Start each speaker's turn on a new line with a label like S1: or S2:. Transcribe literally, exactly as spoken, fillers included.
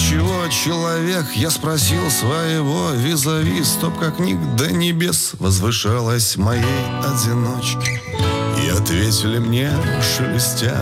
S1: чего человек? Я спросил своего визави. Стопка книг до небес возвышалась моей одиночке. И ответили мне, шелестя